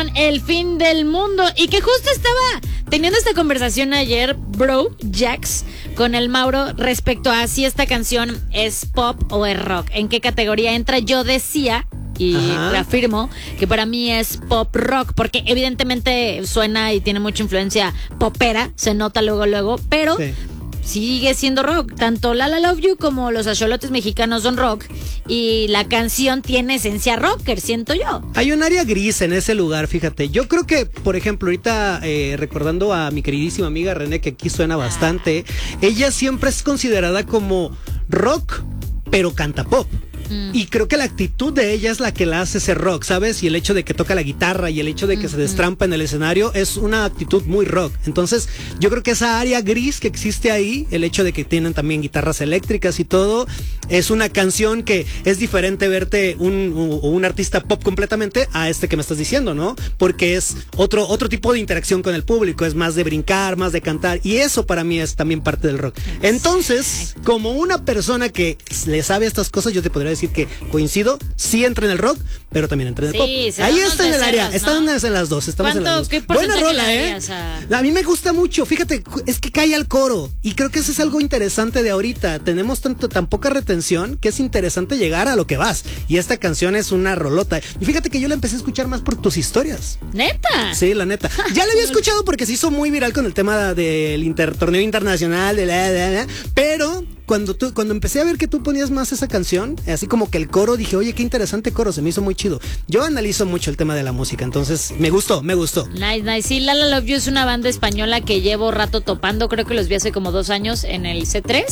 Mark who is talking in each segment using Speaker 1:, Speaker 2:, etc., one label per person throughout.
Speaker 1: canción El Fin del Mundo, y que justo estaba teniendo esta conversación ayer, bro, Jax, con el Mauro respecto a si esta canción es pop o es rock, en qué categoría entra. Yo decía y reafirmo que para mí es pop rock, porque evidentemente suena y tiene mucha influencia popera, se nota luego, pero sí, sigue siendo rock. Tanto La La Love You como Los Axolotes Mexicanos son rock, y la canción tiene esencia rocker, siento yo.
Speaker 2: Hay un área gris en ese lugar, fíjate. Yo creo que, por ejemplo, ahorita recordando a mi queridísima amiga René, que aquí suena bastante, ella siempre es considerada como rock, pero canta pop. Y creo que la actitud de ella es la que la hace ser rock, ¿sabes? Y el hecho de que toca la guitarra y el hecho de que se destrampa en el escenario es una actitud muy rock. Entonces, yo creo que esa área gris que existe ahí, el hecho de que tienen también guitarras eléctricas y todo, es una canción que es diferente verte un artista pop completamente a este que me estás diciendo, ¿no? Porque es otro tipo de interacción con el público, es más de brincar, más de cantar, y eso para mí es también parte del rock. Entonces, como una persona que le sabe estas cosas, yo te podría decir que coincido, sí entra en el rock, pero también entra en el pop. Ahí está en el área, ¿no? Estamos en las dos.
Speaker 1: ¿Qué
Speaker 2: buena rola, A mí me gusta mucho, fíjate, es que cae al coro, y creo que eso es algo interesante de ahorita. Tenemos tan poca retención que es interesante llegar a lo que vas, y esta canción es una rolota. Y fíjate que yo la empecé a escuchar más por tus historias.
Speaker 1: ¿Neta?
Speaker 2: Sí, la neta. Ya la había escuchado porque se hizo muy viral con el tema del torneo internacional, pero cuando empecé a ver que tú ponías más esa canción, así como que el coro, dije, oye, qué interesante coro, se me hizo muy chido. Yo analizo mucho el tema de la música, entonces me gustó.
Speaker 1: Nice. Sí, La La Love You es una banda española que llevo rato topando, creo que los vi hace como 2 años en el C3,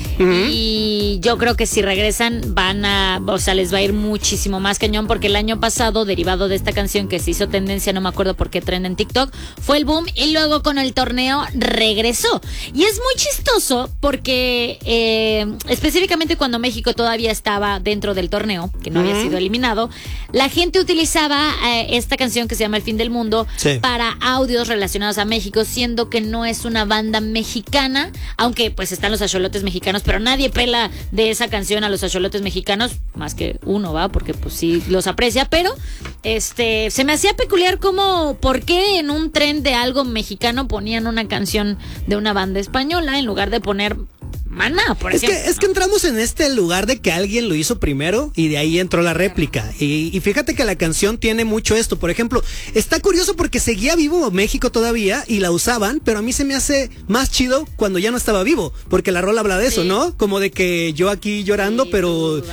Speaker 1: y yo creo que si regresan les va a ir muchísimo más cañón, porque el año pasado, derivado de esta canción que se hizo tendencia, no me acuerdo por qué tren en TikTok, fue el boom, y luego con el torneo regresó. Y es muy chistoso porque específicamente cuando México todavía estaba dentro del torneo, que no había sido eliminado, la gente utilizaba esta canción que se llama El Fin del Mundo para audios relacionados a México, siendo que no es una banda mexicana, aunque pues están los Axolotes Mexicanos, pero nadie pela de esa canción a los Axolotes Mexicanos, más que uno, porque pues sí los aprecia, pero se me hacía peculiar como por qué en un tren de algo mexicano ponían una canción de una banda española en lugar de poner Maná, por ejemplo.
Speaker 2: Es que entramos en este lugar de que alguien lo hizo primero y de ahí entró la réplica. Y fíjate que la canción tiene mucho esto. Por ejemplo, está curioso porque seguía vivo México todavía y la usaban, pero a mí se me hace más chido cuando ya no estaba vivo, porque la rola habla de eso, ¿no? Como de que yo aquí llorando, pero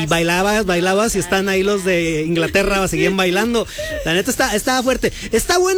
Speaker 2: bailabas y están ahí los de Inglaterra, seguían bailando. La neta está fuerte. Está bueno.